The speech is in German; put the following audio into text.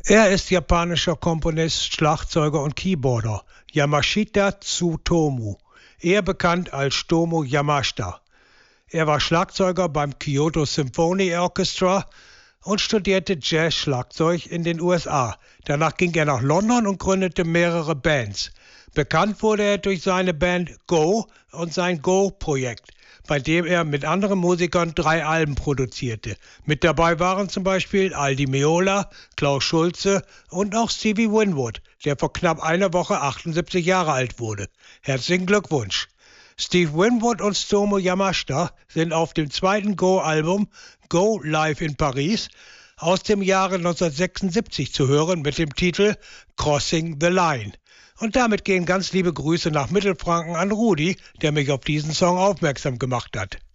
Er ist japanischer Komponist, Schlagzeuger und Keyboarder, Yamashita Tsutomu, eher bekannt als Tomo Yamashita. Er war Schlagzeuger beim Kyoto Symphony Orchestra und studierte Jazz-Schlagzeug in den USA. Danach ging er nach London und gründete mehrere Bands. Bekannt wurde er durch seine Band Go und sein Go-Projekt, bei dem er mit anderen Musikern 3 Alben produzierte. Mit dabei waren zum Beispiel Aldi Meola, Klaus Schulze und auch Stevie Winwood, der vor knapp einer Woche 78 Jahre alt wurde. Herzlichen Glückwunsch! Steve Winwood und Tsutomu Yamashita sind auf dem zweiten Go-Album Go Live in Paris aus dem Jahre 1976 zu hören mit dem Titel Crossing the Line. Und damit gehen ganz liebe Grüße nach Mittelfranken an Rudi, der mich auf diesen Song aufmerksam gemacht hat.